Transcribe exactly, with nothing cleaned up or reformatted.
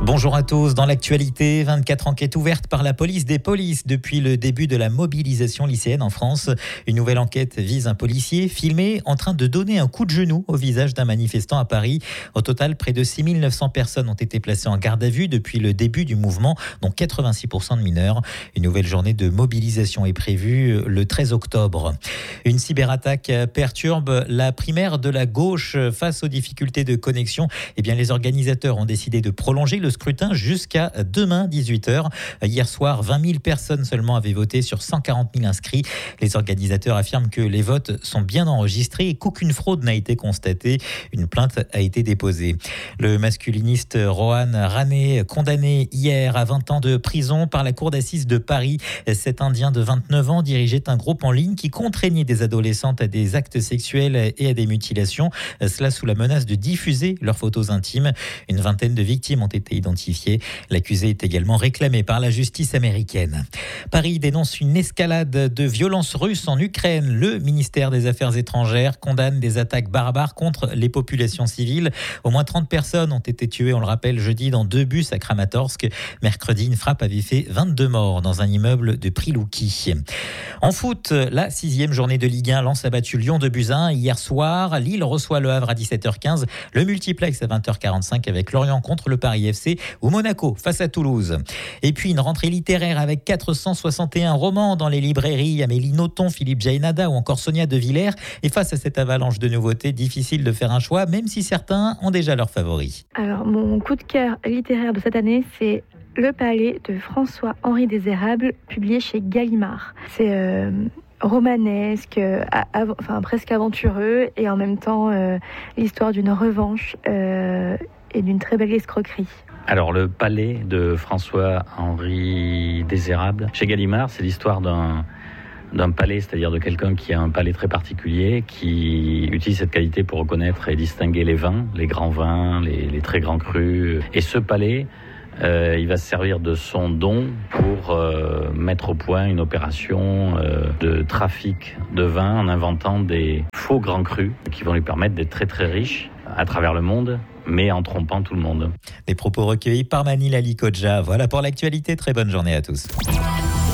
Bonjour à tous. Dans l'actualité, vingt-quatre enquêtes ouvertes par la police des polices depuis le début de la mobilisation lycéenne en France. Une nouvelle enquête vise un policier filmé en train de donner un coup de genou au visage d'un manifestant à Paris. Au total, près de six mille neuf cents personnes ont été placées en garde à vue depuis le début du mouvement, dont quatre-vingt-six pour cent de mineurs. Une nouvelle journée de mobilisation est prévue le treize octobre. Une cyberattaque perturbe la primaire de la gauche. Face aux difficultés de connexion, eh bien, les organisateurs ont décidé de prolonger le scrutin jusqu'à demain dix-huit heures. Hier soir, vingt mille personnes seulement avaient voté sur cent quarante mille inscrits. Les organisateurs affirment que les votes sont bien enregistrés et qu'aucune fraude n'a été constatée. Une plainte a été déposée. Le masculiniste Rohan Rane, condamné hier à vingt ans de prison par la cour d'assises de Paris. Cet Indien de vingt-neuf ans dirigeait un groupe en ligne qui contraignait des adolescentes à des actes sexuels et à des mutilations. Cela sous la menace de diffuser leurs photos intimes. Une vingtaine de victimes ont été identifié. L'accusé est également réclamé par la justice américaine. Paris dénonce une escalade de violences russes en Ukraine. Le ministère des Affaires étrangères condamne des attaques barbares contre les populations civiles. Au moins trente personnes ont été tuées, on le rappelle, jeudi dans deux bus à Kramatorsk. Mercredi, une frappe avait fait vingt-deux morts dans un immeuble de Prilouki. En foot, la sixième journée de Ligue un, Lens a battu Lyon de buts à un hier soir. Lille reçoit Le Havre à dix-sept heures quinze. Le multiplex à vingt heures quarante-cinq avec Lorient contre le Paris F C ou Monaco face à Toulouse. Et puis une rentrée littéraire avec quatre cent soixante et un romans dans les librairies. Amélie Nothomb, Philippe Jaénada ou encore Sonia De Villers. Et face à cette avalanche de nouveautés, difficile de faire un choix, même si certains ont déjà leurs favoris. Alors mon coup de cœur littéraire de cette année, c'est Le Palais de François-Henri Désérable, publié chez Gallimard. C'est euh, romanesque, av- enfin presque aventureux, et en même temps euh, l'histoire d'une revanche euh, et d'une très belle escroquerie. Alors, Le Palais de François-Henri Désérable, chez Gallimard, c'est l'histoire d'un, d'un palais, c'est-à-dire de quelqu'un qui a un palais très particulier, qui utilise cette qualité pour reconnaître et distinguer les vins, les grands vins, les, les très grands crus. Et ce palais, euh, il va se servir de son don pour euh, mettre au point une opération euh, de trafic de vin en inventant des faux grands crus qui vont lui permettre d'être très très riche à travers le monde, mais en trompant tout le monde. Des propos recueillis par Manil Ali Kodja. Voilà pour l'actualité. Très bonne journée à tous.